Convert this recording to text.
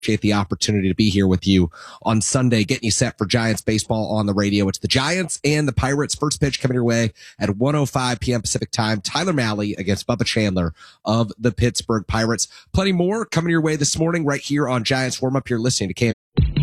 appreciate the opportunity to be here with you on Sunday, getting you set for Giants baseball on the radio. It's the Giants and the Pirates. First pitch coming your way at 1:05 p.m. Pacific time. Tyler Mahle against Bubba Chandler of the Pittsburgh Pirates. Plenty more coming your way this morning right here on Giants Warm Up. You're listening to Cam.